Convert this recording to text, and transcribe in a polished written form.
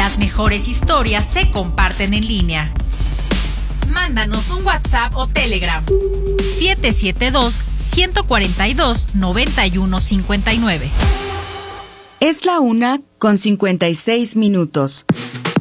Las mejores historias se comparten en línea. Mándanos un WhatsApp o Telegram. 772-142-9159. Es la 1:56 minutos.